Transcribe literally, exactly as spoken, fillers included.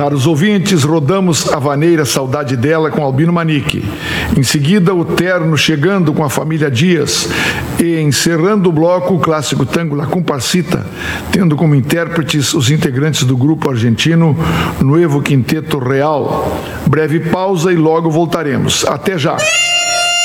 Caros ouvintes, rodamos a vaneira Saudade Dela com Albino Manique. Em seguida, o Terno Chegando com a família Dias. E encerrando o bloco, o clássico tango La Comparsita, tendo como intérpretes os integrantes do grupo argentino Nuevo Quinteto Real. Breve pausa e logo voltaremos. Até já!